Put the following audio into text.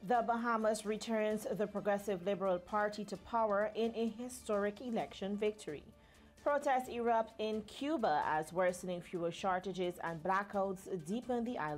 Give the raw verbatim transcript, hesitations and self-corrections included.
The Bahamas returns the Progressive Liberal Party to power in a historic election victory. Protests erupt in Cuba as worsening fuel shortages and blackouts deepen the island.